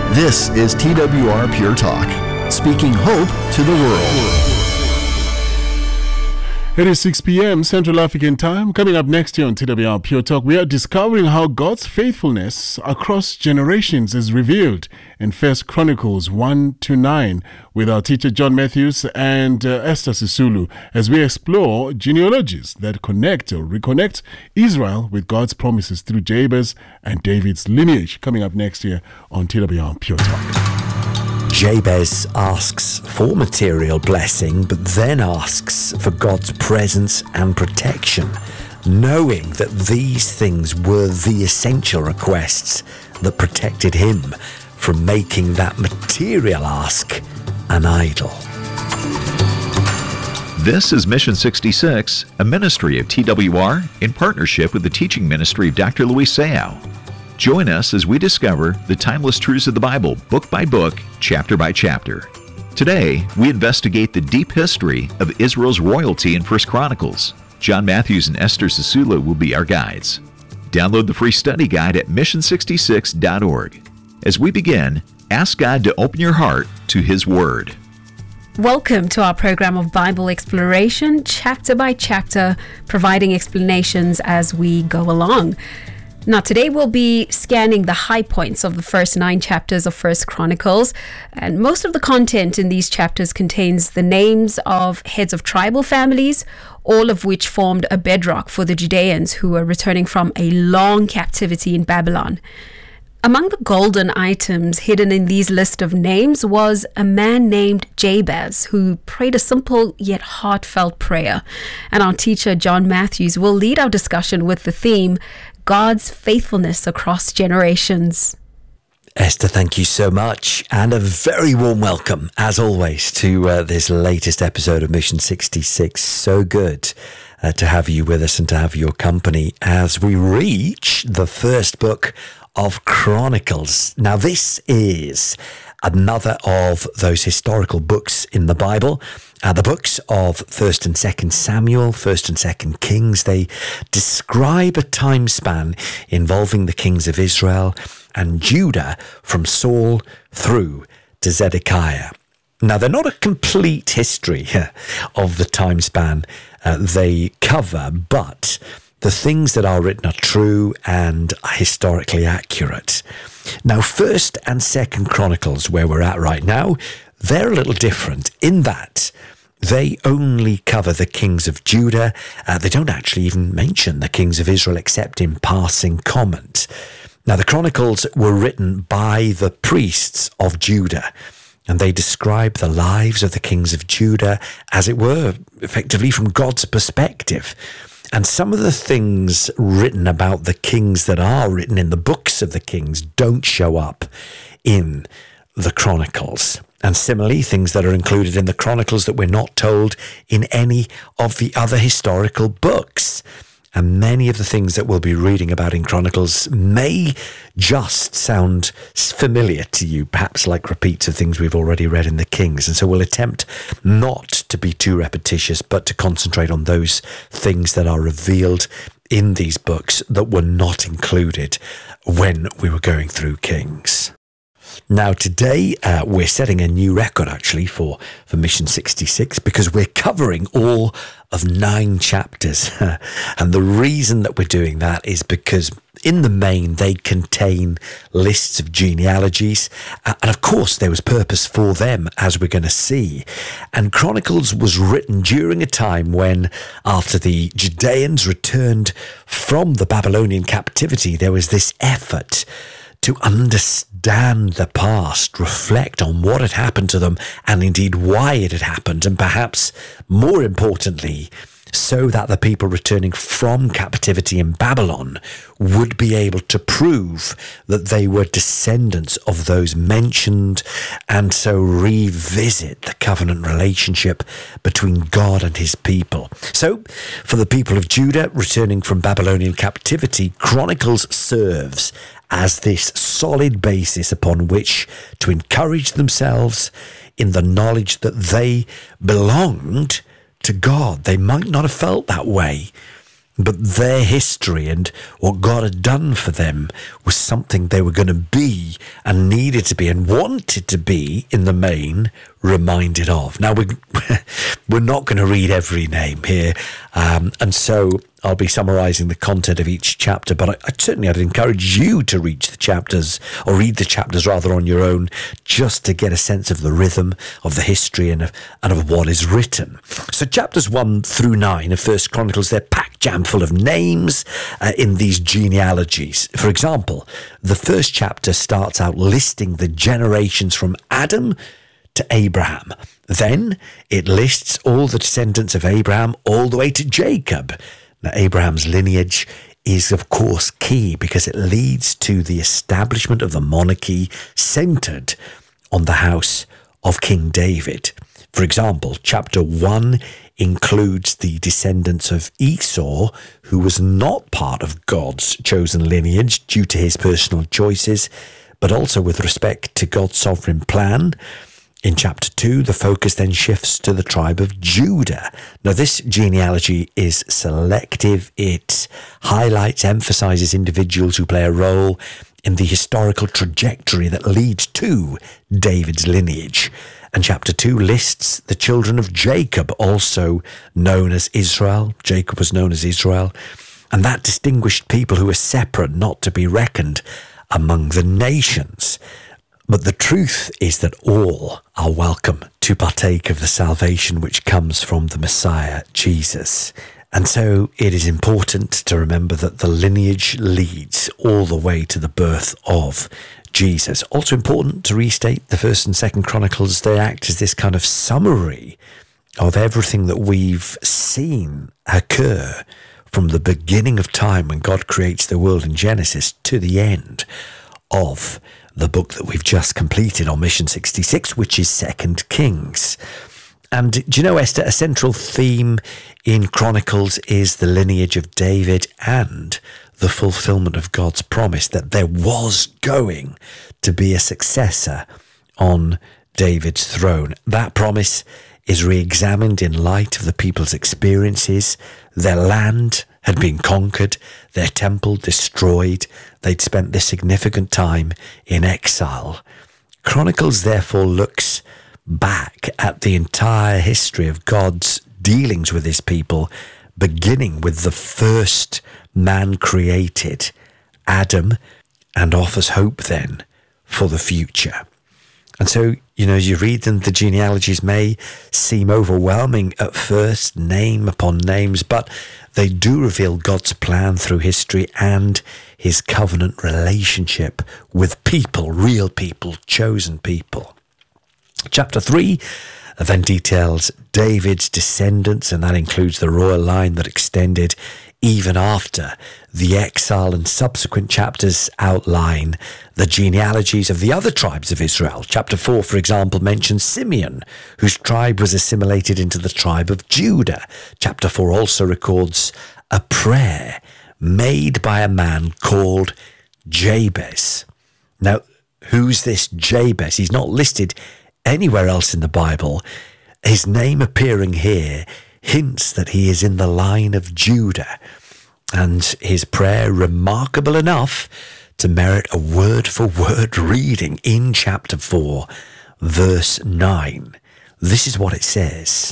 This is TWR Pure Talk, speaking hope to the world. It is 6 p.m. Central African Time. Coming up next here on TWR Pure Talk, we are discovering how God's faithfulness across generations is revealed in 1 Chronicles 1-9 with our teacher John Matthews and Esther Sisulu as we explore genealogies that connect or reconnect Israel with God's promises through Jabez and David's lineage. Coming up next year on TWR Pure Talk. Jabez asks for material blessing, but then asks for God's presence and protection, knowing that these things were the essential requests that protected him from making that material ask an idol. This is Mission 66, a ministry of TWR in partnership with the teaching ministry of Dr. Luis Sayao. Join us as we discover the timeless truths of the Bible, book by book, chapter by chapter. Today, we investigate the deep history of Israel's royalty in 1 Chronicles. John Matthews and Esther Sisulu will be our guides. Download the free study guide at mission66.org. As we begin, ask God to open your heart to His Word. Welcome to our program of Bible exploration, chapter by chapter, providing explanations as we go along. Now, today we'll be scanning the high points of the first 9 chapters of 1 Chronicles, and most of the content in these chapters contains the names of heads of tribal families, all of which formed a bedrock for the Judeans who were returning from a long captivity in Babylon. Among the golden items hidden in these list of names was a man named Jabez, who prayed a simple yet heartfelt prayer. And our teacher, John Matthews, will lead our discussion with the theme, God's faithfulness across generations. Esther, thank you so much, and a very warm welcome, as always, to this latest episode of Mission 66. So good to have you with us and to have your company as we reach the first book of Chronicles. Now, this is another of those historical books in the Bible. The books of 1st and 2nd Samuel, 1st and 2nd Kings, they describe a time span involving the kings of Israel and Judah from Saul through to Zedekiah. Now, they're not a complete history of the time span they cover, but the things that are written are true and historically accurate. Now, 1st and 2nd Chronicles, where we're at right now, they're a little different in that they only cover the kings of Judah. They don't actually even mention the kings of Israel except in passing comment. Now, the Chronicles were written by the priests of Judah, and they describe the lives of the kings of Judah, as it were, effectively from God's perspective. And some of the things written about the kings that are written in the books of the kings don't show up in the Chronicles. And similarly, things that are included in the Chronicles that we're not told in any of the other historical books. And many of the things that we'll be reading about in Chronicles may just sound familiar to you, perhaps like repeats of things we've already read in the Kings. And so we'll attempt not to be too repetitious, but to concentrate on those things that are revealed in these books that were not included when we were going through Kings. Now, today, we're setting a new record, actually, for Mission 66, because we're covering all of 9 chapters. And the reason that we're doing that is because, in the main, they contain lists of genealogies. And, of course, there was purpose for them, as we're going to see. And Chronicles was written during a time when, after the Judeans returned from the Babylonian captivity, there was this effort to understand the past, reflect on what had happened to them, and indeed why it had happened, and perhaps more importantly, so that the people returning from captivity in Babylon would be able to prove that they were descendants of those mentioned, and so revisit the covenant relationship between God and his people. So, for the people of Judah returning from Babylonian captivity, Chronicles serves as this solid basis upon which to encourage themselves in the knowledge that they belonged to God. They might not have felt that way But their history and what God had done for them was something they were going to be and needed to be and wanted to be, in the main, reminded of. Now, we're not going to read every name here, and so I'll be summarising the content of each chapter, but I'd encourage you to read the chapters rather on your own, just to get a sense of the rhythm of the history and of what is written. So chapters 1 through 9 of 1 Chronicles, they're packed jam full of names in these genealogies. For example, the first chapter starts out listing the generations from Adam to Abraham. Then it lists all the descendants of Abraham all the way to Jacob. Now, Abraham's lineage is, of course, key because it leads to the establishment of the monarchy centered on the house of King David. For example, chapter 1 includes the descendants of Esau, who was not part of God's chosen lineage due to his personal choices, but also with respect to God's sovereign plan. In chapter 2, the focus then shifts to the tribe of Judah. Now, this genealogy is selective. It highlights, emphasizes individuals who play a role in the historical trajectory that leads to David's lineage. And chapter 2 lists the children of Jacob, also known as Israel. Jacob was known as Israel. And that distinguished people who were separate, not to be reckoned among the nations. But the truth is that all are welcome to partake of the salvation which comes from the Messiah, Jesus. And so it is important to remember that the lineage leads all the way to the birth of Jesus. Also important to restate the 1st and 2nd Chronicles, they act as this kind of summary of everything that we've seen occur from the beginning of time when God creates the world in Genesis to the end of the book that we've just completed on Mission 66, which is 2 Kings. And do you know, Esther, a central theme in Chronicles is the lineage of David and the fulfillment of God's promise that there was going to be a successor on David's throne. That promise is re-examined in light of the people's experiences. Their land had been conquered, their temple destroyed. They'd spent this significant time in exile. Chronicles therefore looks back at the entire history of God's dealings with his people, beginning with the first man created, Adam, and offers hope then for the future. And so, as you read them, the genealogies may seem overwhelming at first, name upon names, but they do reveal God's plan through history and his covenant relationship with people, real people, chosen people. Chapter 3 then details David's descendants, and that includes the royal line that extended even after the exile, and subsequent chapters outline the genealogies of the other tribes of Israel. Chapter 4, for example, mentions Simeon, whose tribe was assimilated into the tribe of Judah. Chapter 4 also records a prayer made by a man called Jabez. Now, who's this Jabez? He's not listed anywhere else in the Bible. His name appearing here hints that he is in the line of Judah, and his prayer remarkable enough to merit a word-for-word reading in chapter 4, verse 9. This is what it says: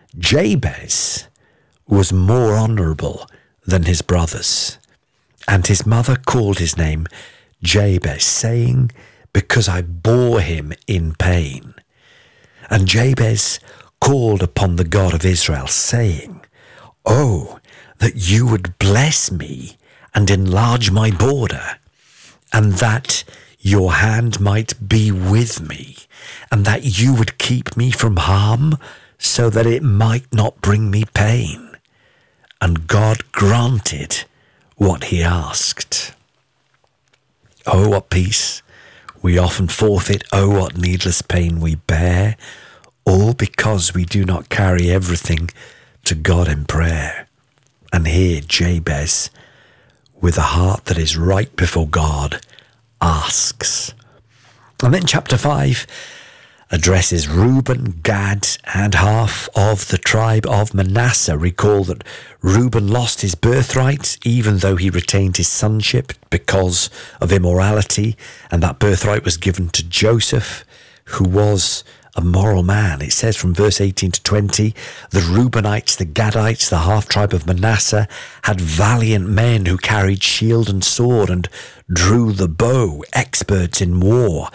Jabez was more honourable than his brothers, and his mother called his name Jabez, saying, because I bore him in pain. And Jabez called upon the God of Israel, saying, oh, that you would bless me and enlarge my border, and that your hand might be with me, and that you would keep me from harm, so that it might not bring me pain. And God granted what he asked. Oh, what peace we often forfeit. Oh, what needless pain we bear, all because we do not carry everything to God in prayer. And here Jabez, with a heart that is right before God, asks. And then chapter 5 addresses Reuben, Gad, and half of the tribe of Manasseh. Recall that Reuben lost his birthright, even though he retained his sonship because of immorality, and that birthright was given to Joseph, who was a moral man. It says from verse 18 to 20, the Reubenites, the Gadites, the half-tribe of Manasseh, had valiant men who carried shield and sword and drew the bow, experts in war,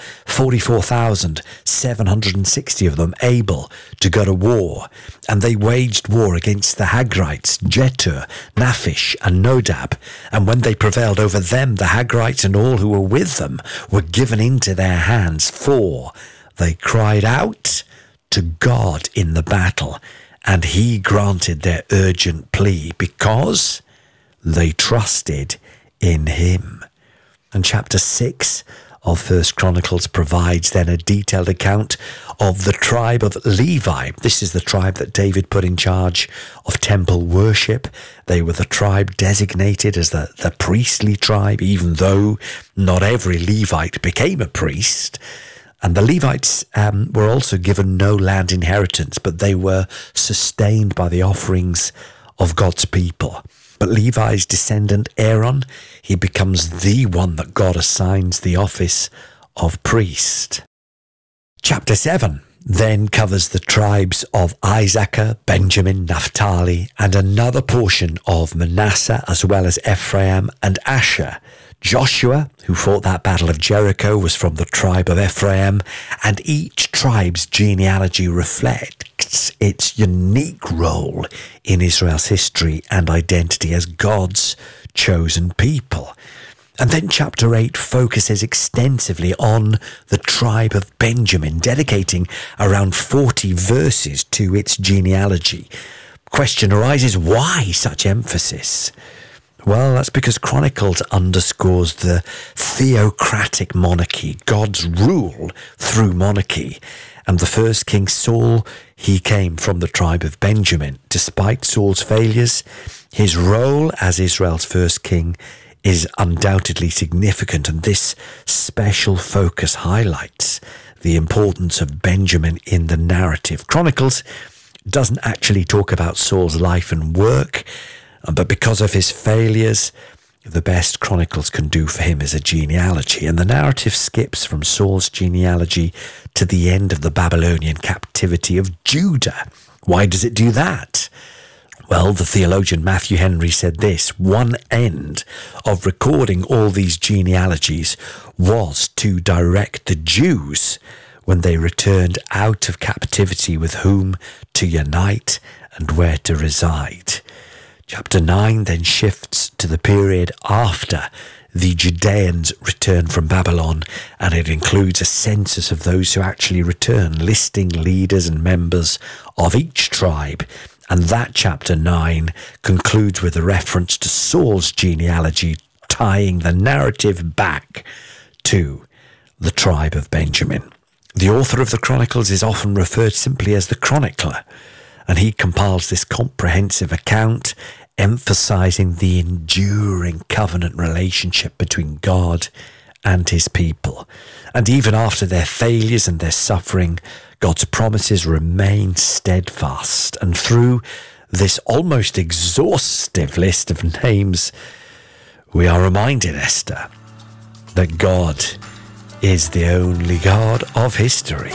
44,760 of them able to go to war. And they waged war against the Hagrites, Jetur, Naphish, and Nodab. And when they prevailed over them, the Hagrites and all who were with them were given into their hands, for they cried out to God in the battle, and he granted their urgent plea because they trusted in him. And chapter 6 of First Chronicles provides then a detailed account of the tribe of Levi. This is the tribe that David put in charge of temple worship. They were the tribe designated as the priestly tribe, even though not every Levite became a priest. And the Levites were also given no land inheritance, but they were sustained by the offerings of God's people. But Levi's descendant Aaron, he becomes the one that God assigns the office of priest. Chapter 7 then covers the tribes of Issachar, Benjamin, Naphtali, and another portion of Manasseh, as well as Ephraim and Asher. Joshua, who fought that battle of Jericho, was from the tribe of Ephraim, and each tribe's genealogy reflects its unique role in Israel's history and identity as God's chosen people. And then chapter 8 focuses extensively on the tribe of Benjamin, dedicating around 40 verses to its genealogy. Question arises, why such emphasis? Well, that's because Chronicles underscores the theocratic monarchy, God's rule through monarchy. And the first king, Saul, he came from the tribe of Benjamin. Despite Saul's failures, his role as Israel's first king is undoubtedly significant, and this special focus highlights the importance of Benjamin in the narrative. Chronicles doesn't actually talk about Saul's life and work, but because of his failures, the best Chronicles can do for him is a genealogy. And the narrative skips from Saul's genealogy to the end of the Babylonian captivity of Judah. Why does it do that? Well, the theologian Matthew Henry said this: one end of recording all these genealogies was to direct the Jews when they returned out of captivity with whom to unite and where to reside. Chapter 9 then shifts to the period after the Judeans return from Babylon, and it includes a census of those who actually return, listing leaders and members of each tribe. And that chapter 9 concludes with a reference to Saul's genealogy, tying the narrative back to the tribe of Benjamin. The author of the Chronicles is often referred simply as the chronicler, and he compiles this comprehensive account, emphasizing the enduring covenant relationship between God and his people. And even after their failures and their suffering, God's promises remain steadfast. And through this almost exhaustive list of names, we are reminded, Esther, that God is the only God of history.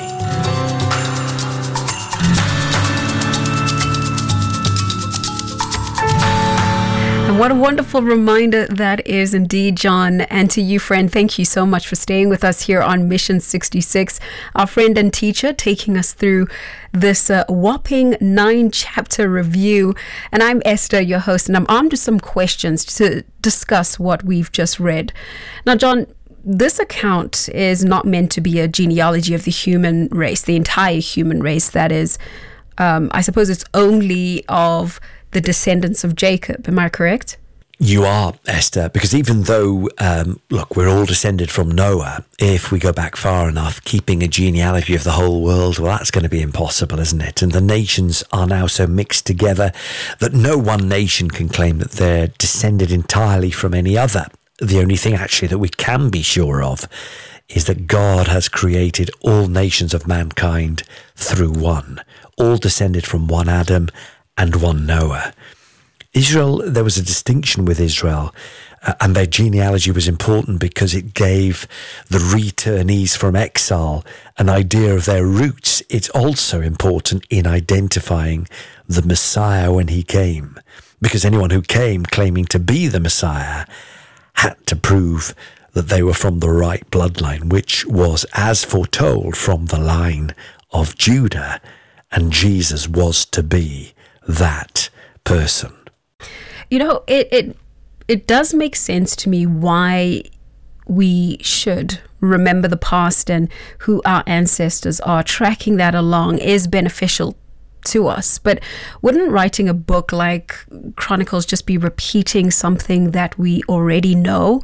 What a wonderful reminder that is indeed, John. And to you, friend, thank you so much for staying with us here on Mission 66. Our friend and teacher taking us through this whopping 9-chapter review. And I'm Esther, your host, and I'm armed with some questions to discuss what we've just read. Now, John, this account is not meant to be a genealogy of the human race, the entire human race. That is, I suppose it's only of the descendants of Jacob. Am I correct? You are, Esther, because even though, look, we're all descended from Noah, if we go back far enough, keeping a genealogy of the whole world, well, that's going to be impossible, isn't it? And the nations are now so mixed together that no one nation can claim that they're descended entirely from any other. The only thing actually that we can be sure of is that God has created all nations of mankind through one, all descended from one Adam and one Noah. Israel, there was a distinction with Israel, and their genealogy was important because it gave the returnees from exile an idea of their roots. It's also important in identifying the Messiah when he came, because anyone who came claiming to be the Messiah had to prove that they were from the right bloodline, which was, as foretold, from the line of Judah, and Jesus was to be that person. You know, it does make sense to me why we should remember the past and who our ancestors are. Tracking that along is beneficial to us. But wouldn't writing a book like Chronicles just be repeating something that we already know?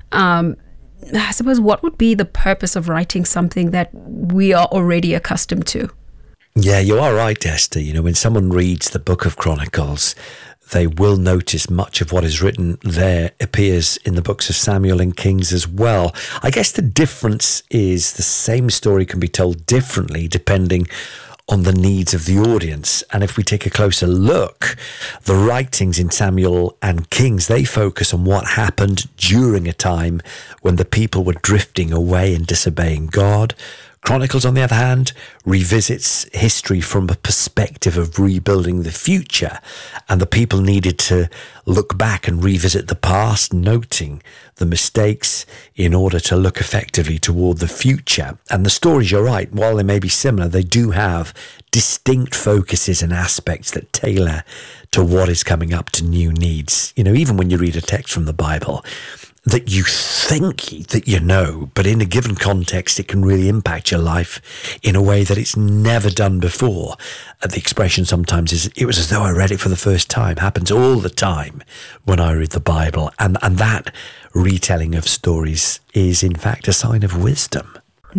I suppose, what would be the purpose of writing something that we are already accustomed to? Yeah, you are right, Esther. You know, when someone reads the book of Chronicles, they will notice much of what is written there appears in the books of Samuel and Kings as well. I guess the difference is the same story can be told differently depending on the needs of the audience. And if we take a closer look, the writings in Samuel and Kings, they focus on what happened during a time when the people were drifting away and disobeying God. Chronicles, on the other hand, revisits history from a perspective of rebuilding the future, and the people needed to look back and revisit the past, noting the mistakes in order to look effectively toward the future. And the stories, you're right, while they may be similar, they do have distinct focuses and aspects that tailor to what is coming up to new needs. You know, even when you read a text from the Bible that you think that you know, but in a given context, it can really impact your life in a way that it's never done before. The expression sometimes is, it was as though I read it for the first time. Happens all the time when I read the Bible. And that retelling of stories is, in fact, a sign of wisdom.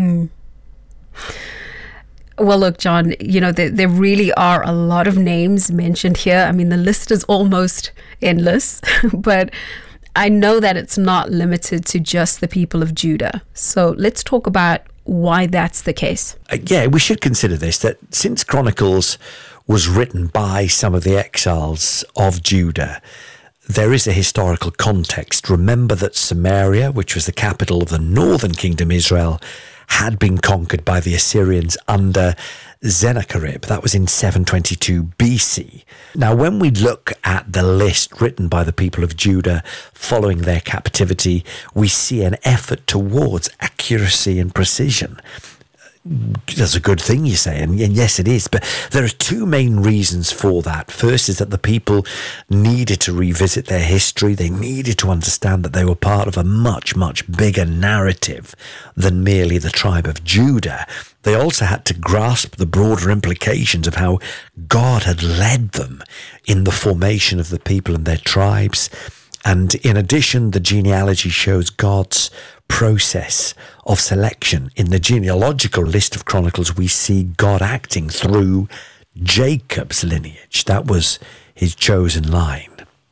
Well, look, John, you know, there really are a lot of names mentioned here. I mean, the list is almost endless, but I know that it's not limited to just the people of Judah. So let's talk about why that's the case. Yeah, we should consider this, that since Chronicles was written by some of the exiles of Judah, there is a historical context. Remember that Samaria, which was the capital of the northern kingdom Israel, had been conquered by the Assyrians under Sennacherib. That was in 722 BC. Now, when we look at the list written by the people of Judah following their captivity, we see an effort towards accuracy and precision. That's a good thing, you say, and yes, it is. But there are two main reasons for that. First is that the people needed to revisit their history. They needed to understand that they were part of a much, much bigger narrative than merely the tribe of Judah. They also had to grasp the broader implications of how God had led them in the formation of the people and their tribes. And in addition, the genealogy shows God's process of selection. In the genealogical list of Chronicles, we see God acting through Jacob's lineage. That was his chosen line.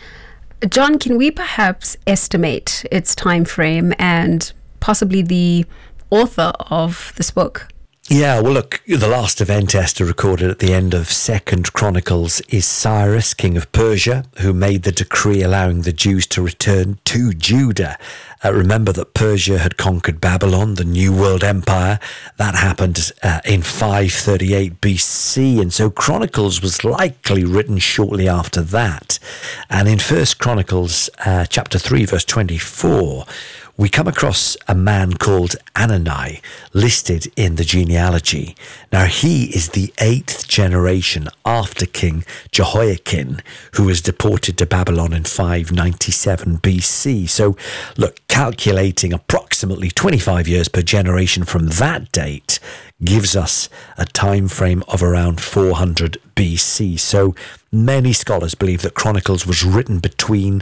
John, can we perhaps estimate its time frame and possibly the author of this book? Yeah, well, look, the last event, Esther, recorded at the end of 2nd Chronicles is Cyrus, king of Persia, who made the decree allowing the Jews to return to Judah. Remember that Persia had conquered Babylon, the New World Empire. That happened in 538 BC, and so Chronicles was likely written shortly after that. And in 1st Chronicles, chapter 3, verse 24, we come across a man called Anani listed in the genealogy. Now, he is the 8th generation after King Jehoiakim, who was deported to Babylon in 597 BC. So, look, calculating approximately 25 years per generation from that date gives us a time frame of around 400 BC. So many scholars believe that Chronicles was written between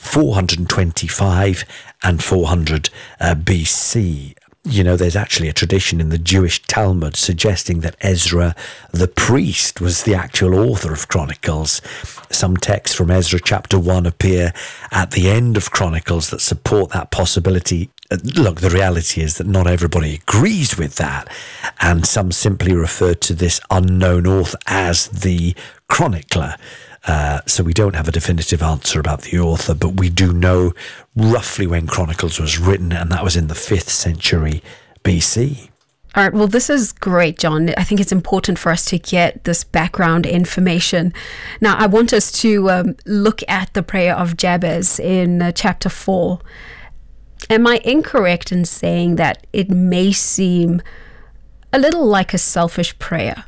425 and 400 BC. You know, there's actually a tradition in the Jewish Talmud suggesting that Ezra the priest was the actual author of Chronicles. Some texts from Ezra chapter 1 appear at the end of Chronicles that support that possibility. look, the reality is that not everybody agrees with that, and some simply refer to this unknown author as the chronicler. So we don't have a definitive answer about the author, but we do know roughly when Chronicles was written, and that was in the 5th century BC. All right, well, this is great, John. I think it's important for us to get this background information. Now, I want us to look at the prayer of Jabez in chapter 4. Am I incorrect in saying that it may seem a little like a selfish prayer?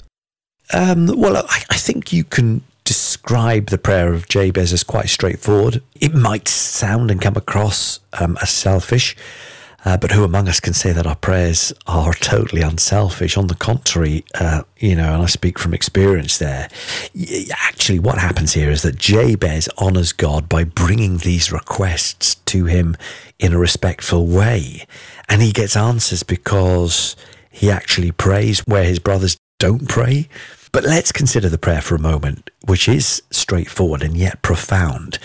Well, I think you can describe the prayer of Jabez as quite straightforward. It might sound and come across as selfish, but who among us can say that our prayers are totally unselfish? On the contrary, and I speak from experience there. Actually, what happens here is that Jabez honors God by bringing these requests to him in a respectful way. And he gets answers because he actually prays where his brothers don't pray. But let's consider the prayer for a moment, which is straightforward and yet profound.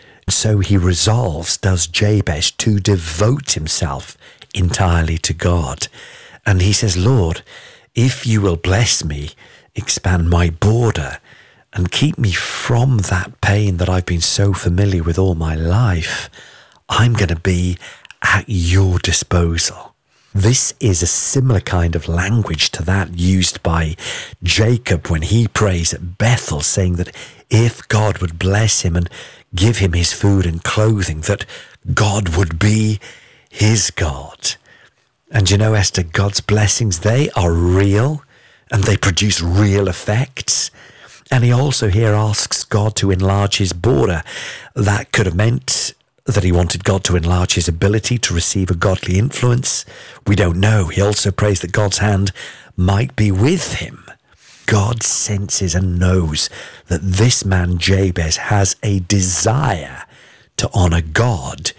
So he resolves, does Jabez, to devote himself entirely to God. And he says, Lord, if you will bless me, expand my border and keep me from that pain that I've been so familiar with all my life, I'm going to be at your disposal. This is a similar kind of language to that used by Jacob when he prays at Bethel, saying that if God would bless him and give him his food and clothing, that God would be his God. And you know, Esther, God's blessings, they are real and they produce real effects. And he also here asks God to enlarge his border. That could have meant that he wanted God to enlarge his ability to receive a godly influence. We don't know. He also prays that God's hand might be with him. God senses and knows that this man Jabez has a desire to honor God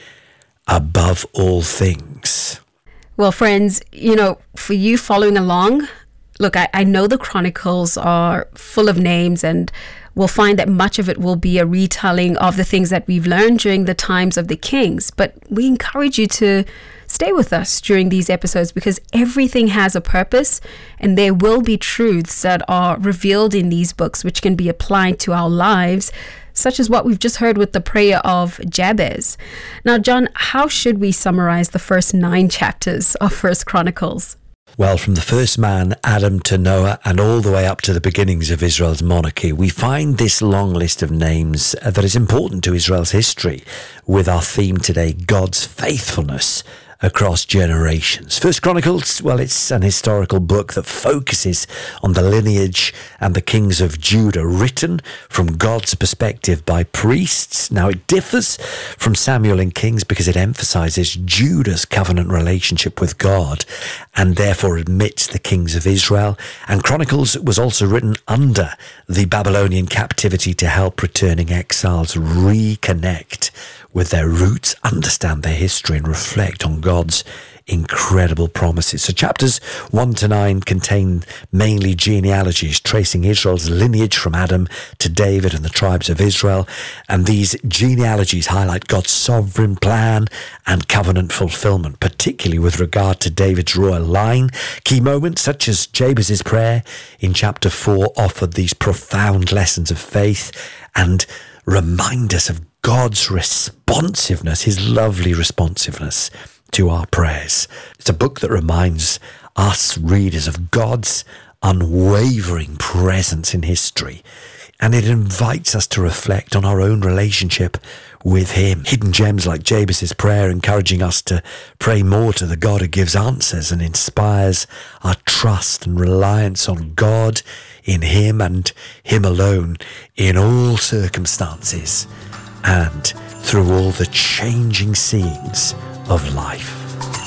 above all things. Well, friends, for you following along, look, I know the Chronicles are full of names, and we'll find that much of it will be a retelling of the things that we've learned during the times of the kings. But we encourage you to stay with us during these episodes because everything has a purpose, and there will be truths that are revealed in these books which can be applied to our lives, such as what we've just heard with the prayer of Jabez. Now, John, how should we summarize the first 9 chapters of 1 Chronicles? Well, from the first man, Adam, to Noah, and all the way up to the beginnings of Israel's monarchy, we find this long list of names that is important to Israel's history, with our theme today, God's faithfulness across generations. First Chronicles, well, it's an historical book that focuses on the lineage and the kings of Judah, written from God's perspective by priests. Now, it differs from Samuel and Kings because it emphasizes Judah's covenant relationship with God and therefore admits the kings of Israel. And Chronicles was also written under the Babylonian captivity to help returning exiles reconnect with their roots, understand their history, and reflect on God's incredible promises. So chapters 1 to 9 contain mainly genealogies tracing Israel's lineage from Adam to David and the tribes of Israel. And these genealogies highlight God's sovereign plan and covenant fulfillment, particularly with regard to David's royal line. Key moments such as Jabez's prayer in chapter 4 offered these profound lessons of faith and remind us of God's responsiveness, his lovely responsiveness to our prayers. It's a book that reminds us readers of God's unwavering presence in history, and it invites us to reflect on our own relationship with him. Hidden gems like Jabez's prayer encouraging us to pray more to the God who gives answers and inspires our trust and reliance on God, in him and him alone, in all circumstances and through all the changing scenes of life.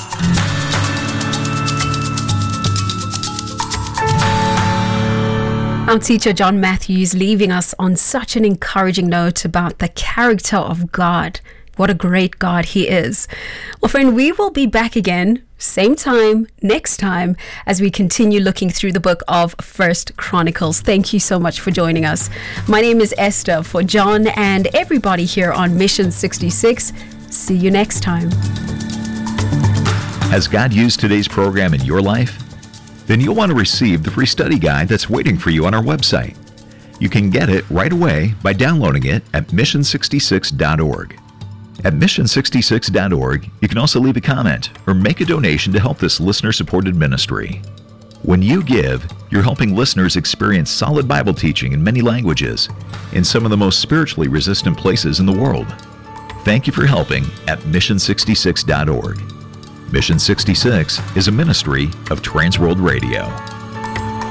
Our teacher John Matthews leaving us on such an encouraging note about the character of God. What a great God he is. Well, friend, we will be back again, same time, next time, as we continue looking through the book of 1 Chronicles. Thank you so much for joining us. My name is Esther. For John and everybody here on Mission 66, see you next time. Has God used today's program in your life? Then you'll want to receive the free study guide that's waiting for you on our website. You can get it right away by downloading it at mission66.org. At mission66.org, you can also leave a comment or make a donation to help this listener-supported ministry. When you give, you're helping listeners experience solid Bible teaching in many languages in some of the most spiritually resistant places in the world. Thank you for helping at mission66.org. Mission 66 is a ministry of Transworld Radio.